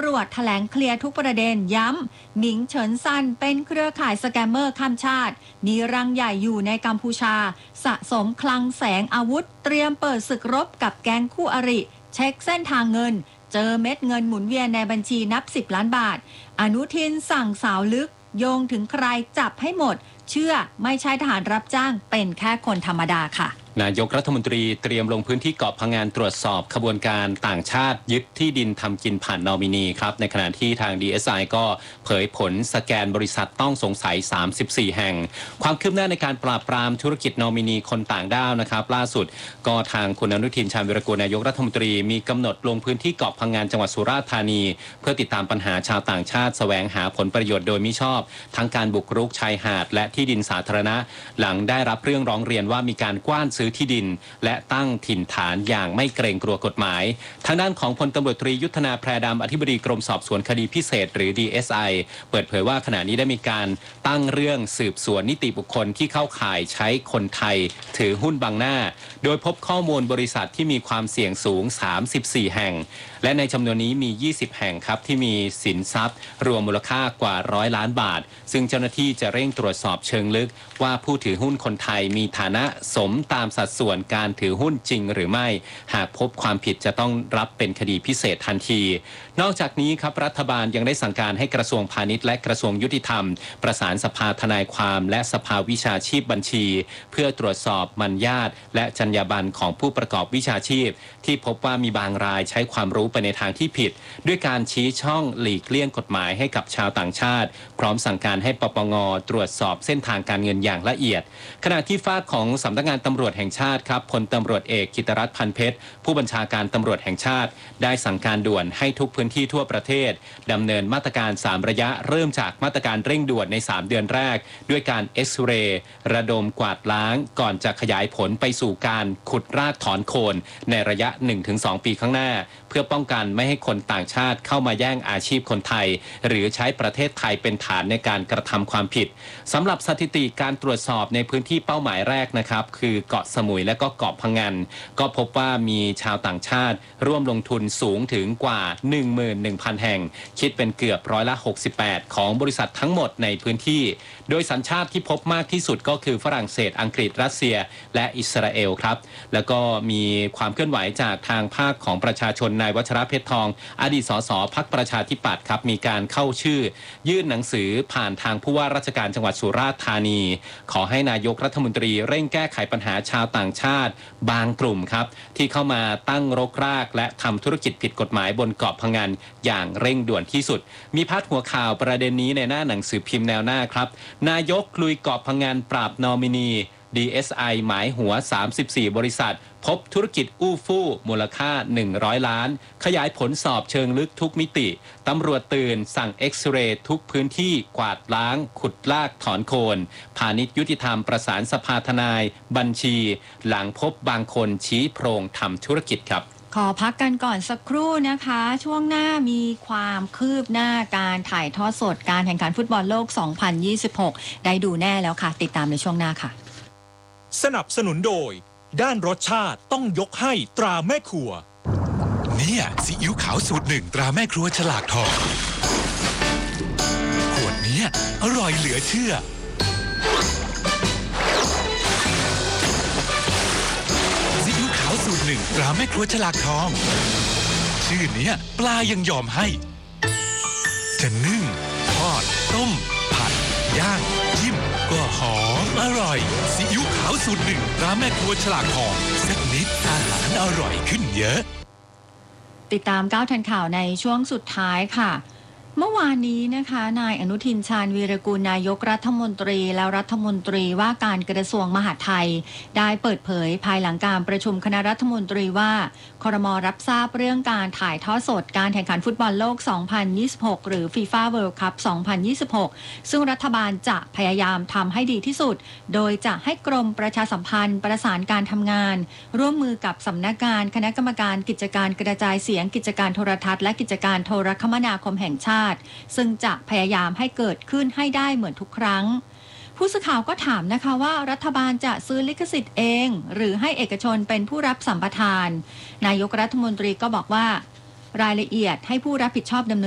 รวจแถลงเคลียร์ทุกประเด็นย้ำหมิงเฉินซันเป็นเครือข่ายสแกมเมอร์ข้ามชาติมีรังใหญ่อยู่ในกัมพูชาสะสมคลังแสงอาวุธเตรียมเปิดศึกรบกับแก๊งคู่อริเช็คเส้นทางเงินเจอเม็ดเงินหมุนเวียนในบัญชีนับ10 ล้านบาทอนุทินสั่งสาวลึกโยงถึงใครจับให้หมดเชื่อไม่ใช่ทหารรับจ้างเป็นแค่คนธรรมดาค่ะนายกรัฐมนตรีเตรียมลงพื้นที่เกาะพะงันตรวจสอบขบวนการต่างชาติยึดที่ดินทำกินผ่านนอมินีครับในขณะที่ทาง DSI ก็เผยผลสแกนบริษัทต้องสงสัย34แห่งความคืบหน้าในการปราบปรามธุรกิจนอมินีคนต่างด้าวนะครับล่าสุดก็ทางคุณอนุทินชาญวิรากูลนายกรัฐมนตรีมีกำหนดลงพื้นที่เกาะพะงันจังหวัดสุราษฎร์ธานีเพื่อติดตามปัญหาชาวต่างชาติแสวงหาผลประโยชน์โดยมิชอบทั้งการบุกรุกชายหาดและที่ดินสาธารณะหลังได้รับเรื่องร้องเรียนว่ามีการกว้านซื้อที่ดินและตั้งถิ่นฐานอย่างไม่เกรงกลัวกฎหมายทางด้านของพลตำรวจตรียุทธนาแพรดำอธิบดีกรมสอบสวนคดีพิเศษหรือ DSI เปิดเผยว่าขณะนี้ได้มีการตั้งเรื่องสืบสวนนิติบุคคลที่เข้าข่ายใช้คนไทยถือหุ้นบังหน้าโดยพบข้อมูลบริษัทที่มีความเสี่ยงสูง34แห่งและในจำนวนนี้มี20แห่งครับที่มีสินทรัพย์รวมมูลค่ากว่า100 ล้านบาทซึ่งเจ้าหน้าที่จะเร่งตรวจสอบเชิงลึกว่าผู้ถือหุ้นคนไทยมีฐานะสมตามสัดส่วนการถือหุ้นจริงหรือไม่หากพบความผิดจะต้องรับเป็นคดีพิเศษทันทีนอกจากนี้ครับรัฐบาลยังได้สั่งการให้กระทรวงพาณิชย์และกระทรวงยุติธรรมประสานสภาทนายความและสภาวิชาชีพบัญชีเพื่อตรวจสอบมัญญาตและจรรยาบรรณของผู้ประกอบวิชาชีพที่พบว่ามีบางรายใช้ความรู้ไปในทางที่ผิดด้วยการชี้ช่องหลีกเลี่ยงกฎหมายให้กับชาวต่างชาติพร้อมสั่งการให้ปปง.ตรวจสอบเส้นทางการเงินอย่างละเอียดขณะที่ฝ่ายของสำนักงานตำรวจแห่งชาติครับพลตำรวจเอกกิตรัตน์พันเพชรผู้บัญชาการตำรวจแห่งชาติได้สั่งการด่วนให้ทุกพื้นที่ทั่วประเทศดำเนินมาตรการ3ระยะเริ่มจากมาตรการเร่งด่วนใน3เดือนแรกด้วยการเอ็กซเรย์ระดมกวาดล้างก่อนจะขยายผลไปสู่การขุดรากถอนโคนในระยะ 1-2 ปีข้างหน้าเพื่อป้องกันไม่ให้คนต่างชาติเข้ามาแย่งอาชีพคนไทยหรือใช้ประเทศไทยเป็นฐานในการกระทำความผิดสำหรับสถิติการตรวจสอบในพื้นที่เป้าหมายแรกนะครับคือเกาะสมุยและก็เกาะพะงันก็พบว่ามีชาวต่างชาติร่วมลงทุนสูงถึงกว่า 11,000 แห่งคิดเป็นเกือบ68%ของบริษัททั้งหมดในพื้นที่โดยสัญชาติที่พบมากที่สุดก็คือฝรั่งเศสอังกฤษรัสเซียและอิสราเอลครับแล้วก็มีความเคลื่อนไหวจากทางภาคของประชาชนนายวัชระเพชรทองอดีตสสพรรคประชาธิปัตย์ครับมีการเข้าชื่อยื่นหนังสือผ่านทางผู้ว่าราชการจังหวัดสุราษฎร์ธานีขอให้นายกรัฐมนตรีเร่งแก้ไขปัญหาชาวต่างชาติบางกลุ่มครับที่เข้ามาตั้งรกรากและทำธุรกิจผิดกฎหมายบนเกาะพะงันอย่างเร่งด่วนที่สุดมีพาดหัวข่าวประเด็นนี้ในหน้าหนังสือพิมพ์แนวหน้าครับนายกลุยเกาะพะงันปราบนอมินี DSI หมายหัว34บริษัทพบธุรกิจอู้ฟู่มูลค่า100 ล้านขยายผลสอบเชิงลึกทุกมิติตำรวจตื่นสั่งเอ็กซเรย์ทุกพื้นที่กวาดล้างขุดลากถอนโคนพาณิชย์ยุติธรรมประสานสภาทนายบัญชีหลังพบบางคนชี้โพรงทำธุรกิจครับขอพักกันก่อนสักครู่นะคะช่วงหน้ามีความคืบหน้าการถ่ายทอดสดการแข่งขันฟุตบอลโลก 2026 ได้ดูแน่แล้วค่ะติดตามในช่วงหน้าค่ะสนับสนุนโดยด้านรสชาติต้องยกให้ตราแม่ครัวเนี่ยซีอิ๊วขาวสูตร1ตราแม่ครัวฉลากทองขวดนี้อร่อยเหลือเชื่อซีอิ๊วขาวสูตร1ตราแม่ครัวฉลากทองชื่อเนี้ยปลายังยอมให้จะนึ่งทอดต้มผัดย่างจิ้มก็หอมอร่อยซีอิ๊วขาวสูตร1ตราแม่ครัวฉลากทองสักนิดอาหารอร่อยขึ้นเยอะติดตาม9ทันข่าวในช่วงสุดท้ายค่ะเมื่อวานนี้นะคะนายอนุทินชาญวีรกูลนายกรัฐมนตรีและรัฐมนตรีว่าการกระทรวงมหาดไทยได้เปิดเผยภายหลังการประชุมคณะรัฐมนตรีว่าครม.รับทราบเรื่องการถ่ายทอดสดการแข่งขันฟุตบอลโลก 2026 หรือ FIFA World Cup 2026 ซึ่งรัฐบาลจะพยายามทำให้ดีที่สุดโดยจะให้กรมประชาสัมพันธ์ประสานการทำงานร่วมมือกับสำนักงานคณะกรรมการกิจการกระจายเสียงกิจการโทรทัศน์และกิจการโทรคมนาคมแห่งชาติซึ่งจะพยายามให้เกิดขึ้นให้ได้เหมือนทุกครั้งผู้สื่อข่าวก็ถามนะคะว่ารัฐบาลจะซื้อลิขสิทธิ์เองหรือให้เอกชนเป็นผู้รับสัมปทานนายกรัฐมนตรีก็บอกว่ารายละเอียดให้ผู้รับผิดชอบดำเนิน